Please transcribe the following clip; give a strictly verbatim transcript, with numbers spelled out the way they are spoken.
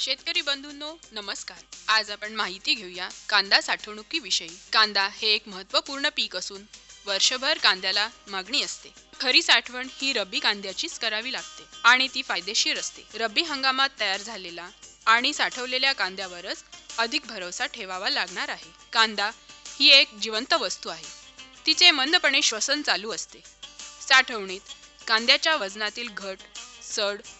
शेतकरी बंधूंनो नमस्कार. आज आपण माहिती घेऊया कांदा साठवणुकीविषयी. कांदा हे एक महत्त्वपूर्ण पीक असून वर्षभर कांद्याला मागणी असते. खरी साठवण ही रब्बी कांद्याचीच करावी लागते आणि ती फायदेशीर असते. रब्बी हंगामात तयार झालेला आणि साठवलेल्या कांद्यावरच अधिक भरोसा ठेवावा लागणार आहे. कांदा ही एक जिवंत वस्तू आहे. तिचे मंदपणे श्वसन चालू असते. साठवणीत कांद्याच्या वजनातील घट, सड